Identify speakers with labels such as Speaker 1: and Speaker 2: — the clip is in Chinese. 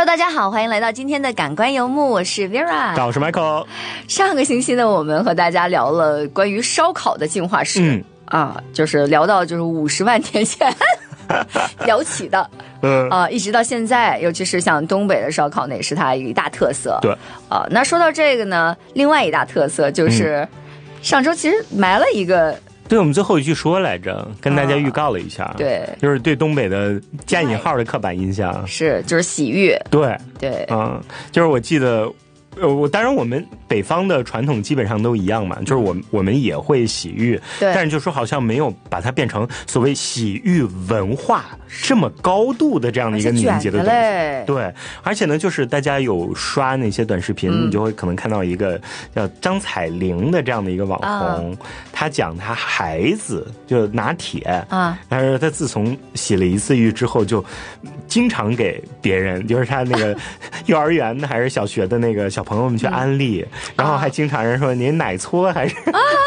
Speaker 1: 大家好，欢迎来到今天的感官游牧，我是 Vera，
Speaker 2: 我是 Michael。
Speaker 1: 上个星期呢，我们和大家聊了关于烧烤的进化史，就是聊到就是50万年前聊起的，一直到现在，尤其是像东北的烧烤，那也是它一大特色。
Speaker 2: 对，
Speaker 1: 那说到这个呢，另外一大特色就是上周其实埋了一个。
Speaker 2: 对，我们最后一句说来着，跟大家预告了一下，
Speaker 1: 对，
Speaker 2: 就是对东北的加引号的刻板印象
Speaker 1: 是，就是洗浴，
Speaker 2: 对，就是我记得。当然我们北方的传统基本上都一样嘛，就是我们也会洗浴，但是就说好像没有把它变成所谓洗浴文化这么高度的这样的一个凝结的东西。对，而且呢，就是大家有刷那些短视频，你就会可能看到一个叫张彩玲的这样的一个网红，他讲他孩子就拿铁但是他自从洗了一次浴之后，就经常给别人，就是他那个幼儿园的还是小学的那个小朋友们去安利，然后还经常人说您奶搓还是